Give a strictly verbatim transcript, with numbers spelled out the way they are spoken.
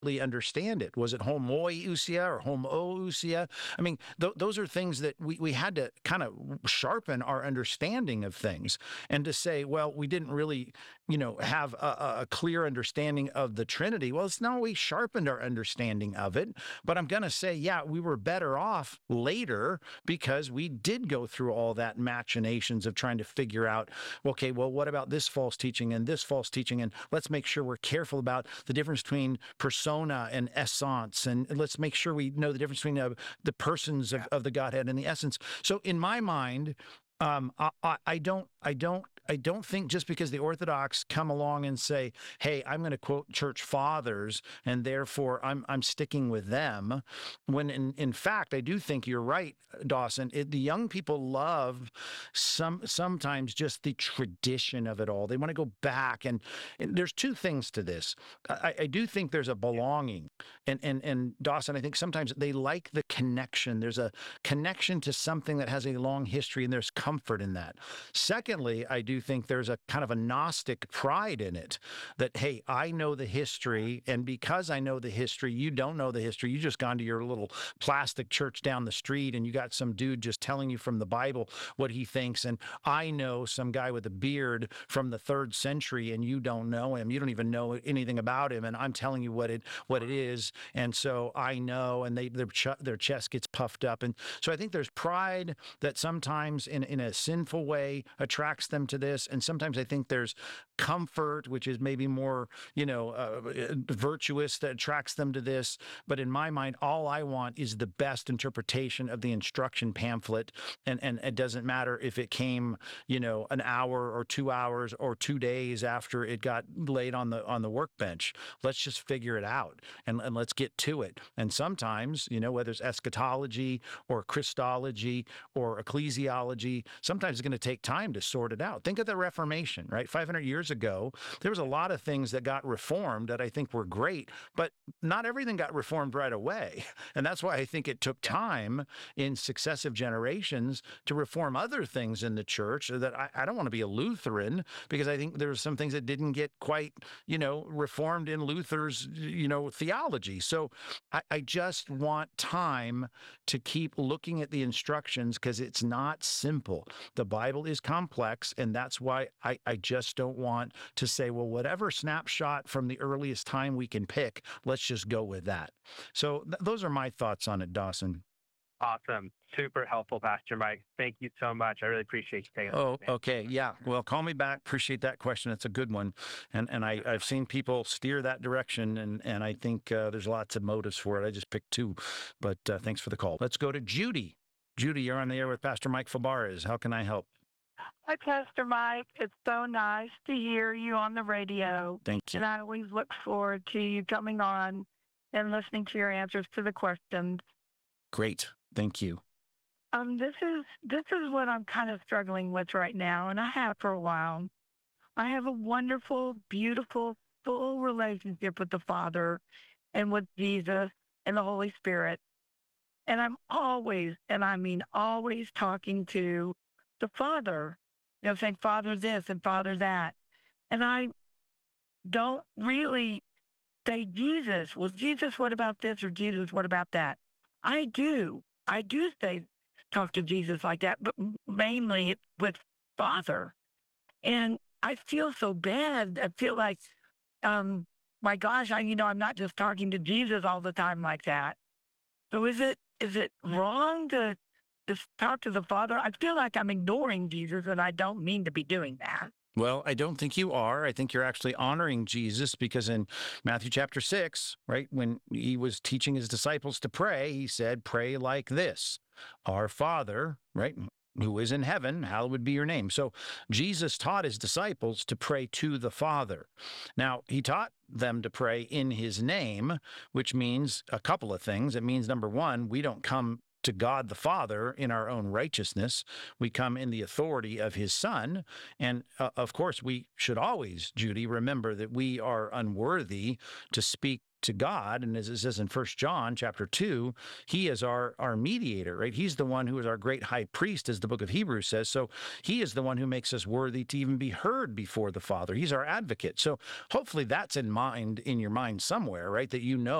understand it. Was it homoousia or homoousia? I mean, th- those are things that we, we had to kind of sharpen our understanding of things, and to say, well, we didn't really, you know, have a, a clear understanding of the Trinity. Well, it's not we sharpened our understanding of it, but I'm going to say, yeah, we were better off later because we did go through all that machinations of trying to figure out, okay, well, what about this false teaching and this false teaching? And let's make sure we're careful about the difference between persona and essence, and let's make sure we know the difference between uh, the persons of, of the Godhead and the essence. So in my mind, um, I, I, I don't, I don't, I don't think just because the Orthodox come along and say, "Hey, I'm going to quote church fathers, and therefore I'm I'm sticking with them," when in, in fact I do think you're right, Dawson. It, the young people love some sometimes just the tradition of it all. They want to go back, and, and there's two things to this. I, I do think there's a belonging, and and and Dawson, I think sometimes they like the connection. There's a connection to something that has a long history, and there's comfort in that. Secondly, I do think there's a kind of a Gnostic pride in it that, hey, I know the history, and because I know the history, you don't know the history. You just gone to your little plastic church down the street, and you got some dude just telling you from the Bible what he thinks, and I know some guy with a beard from the third century, and you don't know him. You don't even know anything about him, and I'm telling you what it what it is, and so I know, and they their ch- their chest gets puffed up, and so I think there's pride that sometimes in in a sinful way attracts them to this, and sometimes I think there's comfort, which is maybe more, you know, uh, virtuous, that attracts them to this. But in my mind, all I want is the best interpretation of the instruction pamphlet, and and it doesn't matter if it came, you know, an hour or two hours or two days after it got laid on the on the workbench. Let's just figure it out, and, and let's get to it. And sometimes, you know, whether it's eschatology or Christology or ecclesiology, sometimes it's going to take time to sort it out. Think of the Reformation, right? five hundred years ago, there was a lot of things that got reformed that I think were great, but not everything got reformed right away. And that's why I think it took time in successive generations to reform other things in the church. That I, I don't want to be a Lutheran, because I think there's some things that didn't get quite, you know, reformed in Luther's, you know, theology. So I, I just want time to keep looking at the instructions, because it's not simple. The Bible is complex, and that's why I, I just don't want to say, well, whatever snapshot from the earliest time we can pick, let's just go with that. So th- those are my thoughts on it, Dawson. Awesome. Super helpful, Pastor Mike. Thank you so much. I really appreciate you taking Oh, it. okay. Yeah. Well, call me back. Appreciate that question. It's a good one. And and I, I've seen people steer that direction, and, and I think uh, there's lots of motives for it. I just picked two, but uh, thanks for the call. Let's go to Judy. Judy, you're on the air with Pastor Mike Fabarez. How can I help? Hi, Pastor Mike. It's so nice to hear you on the radio. Thank you. And I always look forward to you coming on and listening to your answers to the questions. Great. Thank you. Um, this is this is what I'm kind of struggling with right now, and I have for a while. I have a wonderful, beautiful, full relationship with the Father and with Jesus and the Holy Spirit. And I'm always, and I mean always, talking to the Father, you know, saying, Father this and Father that. And I don't really say, Jesus, well, Jesus, what about this? Or Jesus, what about that? I do. I do say, talk to Jesus like that, but mainly with Father. And I feel so bad. I feel like, um, my gosh, I, you know, I'm not just talking to Jesus all the time like that. So is it, is it wrong to just talk to the Father? I feel like I'm ignoring Jesus, and I don't mean to be doing that. Well, I don't think you are. I think you're actually honoring Jesus, because in Matthew chapter six, right, when he was teaching his disciples to pray, he said, pray like this: Our Father, right, who is in heaven, hallowed be your name. So Jesus taught his disciples to pray to the Father. Now, he taught them to pray in his name, which means a couple of things. It means, number one, we don't come to God the Father in our own righteousness. We come in the authority of his Son. And uh, of course, we should always, Judy, remember that we are unworthy to speak to God. And as it says in First John chapter two, he is our, our mediator, right? He's the one who is our great high priest, as the book of Hebrews says. So he is the one who makes us worthy to even be heard before the Father. He's our advocate. So hopefully that's in mind, in your mind somewhere, right? That you know